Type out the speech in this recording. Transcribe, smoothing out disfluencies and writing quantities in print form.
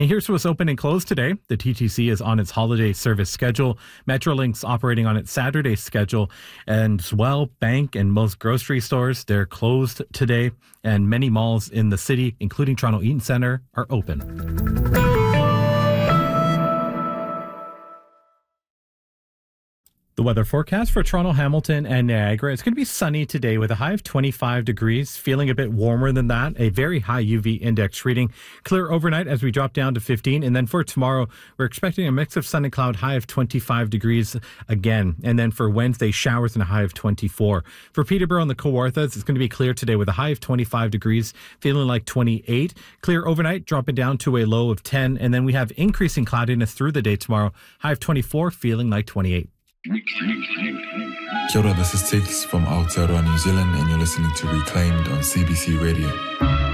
And here's what's open and closed today. The TTC is on its holiday service schedule. Metrolink's operating on its Saturday schedule. And as well, bank and most grocery stores, they're closed today. And many malls in the city, including Toronto Eaton Centre, are open. The weather forecast for Toronto, Hamilton, and Niagara. It's going to be sunny today with a high of 25 degrees, feeling a bit warmer than that. A very high UV index reading. Clear overnight as we drop down to 15. And then for tomorrow, we're expecting a mix of sun and cloud, high of 25 degrees again. And then for Wednesday, showers and a high of 24. For Peterborough and the Kawarthas, it's going to be clear today with a high of 25 degrees, feeling like 28. Clear overnight, dropping down to a low of 10. And then we have increasing cloudiness through the day tomorrow, high of 24, feeling like 28. Kia ora, this is Tiggs from Aotearoa, New Zealand, and you're listening to Reclaimed on CBC Radio.